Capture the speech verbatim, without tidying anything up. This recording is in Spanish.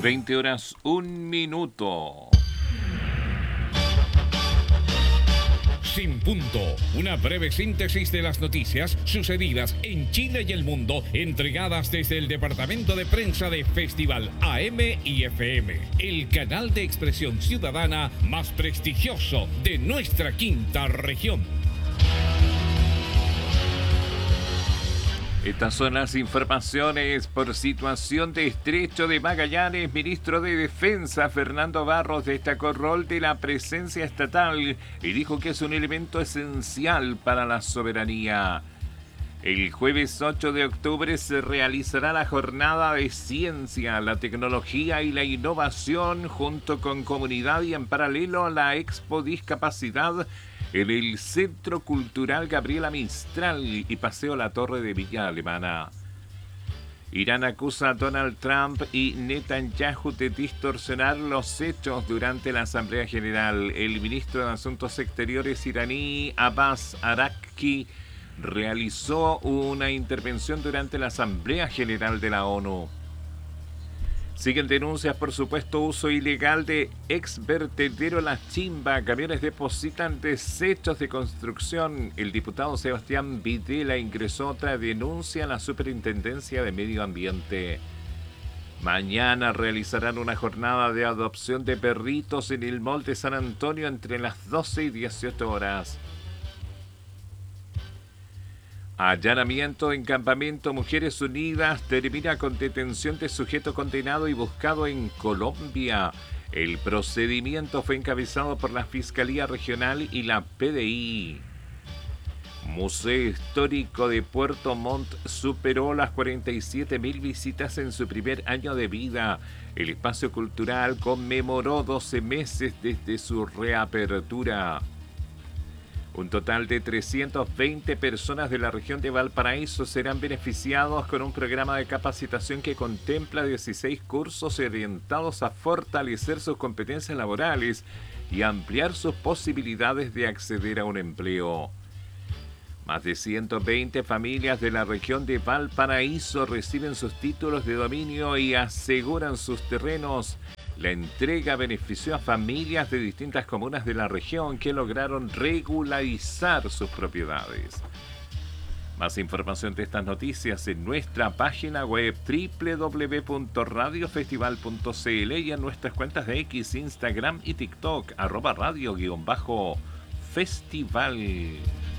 veinte horas, un minuto. Sin Punto, una breve síntesis de las noticias sucedidas en Chile y el mundo, entregadas desde el departamento de prensa de Festival A M y F M, el canal de expresión ciudadana más prestigioso de nuestra quinta región. Estas son las informaciones. Por situación de estrecho de Magallanes, ministro de Defensa Fernando Barros destacó el rol de la presencia estatal y dijo que es un elemento esencial para la soberanía. El jueves ocho de octubre se realizará la jornada de ciencia, la tecnología y la innovación junto con comunidad y en paralelo a la Expo Discapacidad en el Centro Cultural Gabriela Mistral y Paseo La Torre de Villa Alemana. Irán acusa a Donald Trump y Netanyahu de distorsionar los hechos durante la Asamblea General. El ministro de Asuntos Exteriores iraní, Abbas Araqchi, realizó una intervención durante la Asamblea General de la ONU. Siguen denuncias por supuesto uso ilegal de ex vertedero La Chimba. Camiones depositan desechos de construcción. El diputado Sebastián Videla ingresó otra denuncia a la Superintendencia de Medio Ambiente. Mañana realizarán una jornada de adopción de perritos en el Mall de San Antonio entre las doce y dieciocho horas. Allanamiento en campamento Mujeres Unidas termina con detención de sujeto condenado y buscado en Colombia. El procedimiento fue encabezado por la Fiscalía Regional y la P D I. Museo Histórico de Puerto Montt superó las cuarenta y siete mil visitas en su primer año de vida. El espacio cultural conmemoró doce meses desde su reapertura. Un total de trescientas veinte personas de la región de Valparaíso serán beneficiados con un programa de capacitación que contempla dieciséis cursos orientados a fortalecer sus competencias laborales y ampliar sus posibilidades de acceder a un empleo. Más de ciento veinte familias de la región de Valparaíso reciben sus títulos de dominio y aseguran sus terrenos. La entrega benefició a familias de distintas comunas de la región que lograron regularizar sus propiedades. Más información de estas noticias en nuestra página web doble u doble u doble u punto radio festival punto c l y en nuestras cuentas de X, Instagram y TikTok, arroba radio guión bajo festival.